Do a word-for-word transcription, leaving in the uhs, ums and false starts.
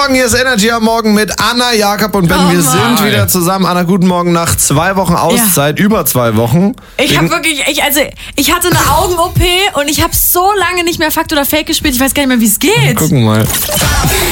Morgen, hier ist Energy am Morgen mit Anna, Jakob und Ben. Oh Wir Mann. sind wieder zusammen. Anna, guten Morgen nach zwei Wochen Auszeit, ja. über zwei Wochen. Ich habe wirklich, ich, also ich hatte eine Augen-O P und ich habe so lange nicht mehr Fakt oder Fake gespielt. Ich weiß gar nicht mehr, wie es geht. Gucken mal.